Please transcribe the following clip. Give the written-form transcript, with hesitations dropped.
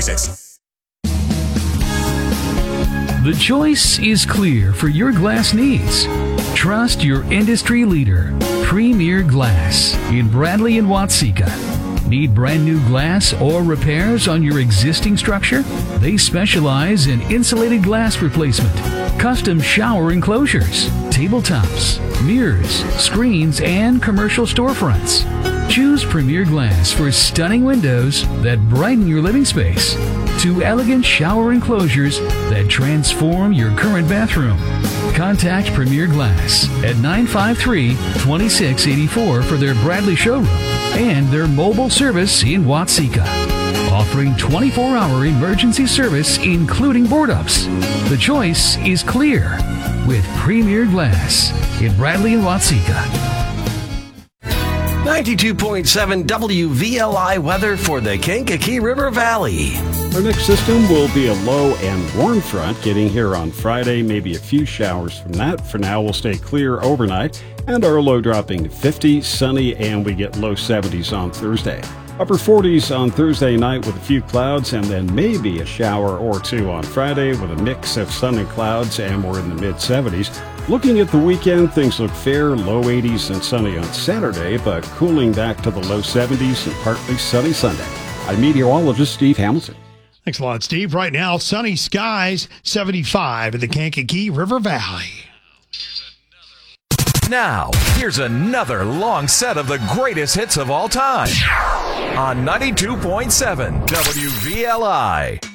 26. The choice is clear for your glass needs. Trust your industry leader, Premier Glass, in Bradley and Watseka. Need brand new glass or repairs on your existing structure? They specialize in insulated glass replacement, custom shower enclosures, tabletops, mirrors, screens, and commercial storefronts. Choose Premier Glass for stunning windows that brighten your living space, to elegant shower enclosures that transform your current bathroom. Contact Premier Glass at 953-2684 for their Bradley showroom and their mobile service in Watseka, offering 24-hour emergency service including board-ups. The choice is clear with Premier Glass in Bradley and Watseka. 92.7 WVLI weather for the Kankakee River Valley. Our next system will be a low and warm front getting here on Friday, maybe a few showers from that. For now, we'll stay clear overnight, and our low dropping to 50, sunny, and we get low 70s on Thursday. Upper 40s on Thursday night with a few clouds, and then maybe a shower or two on Friday with a mix of sun and clouds, and we're in the mid-70s. Looking at the weekend, things look fair, low 80s and sunny on Saturday, but cooling back to the low 70s and partly sunny Sunday. I'm meteorologist Steve Hamilton. Thanks a lot, Steve. Right now, sunny skies, 75 in the Kankakee River Valley. Now, here's another long set of the greatest hits of all time on 92.7 WVLI.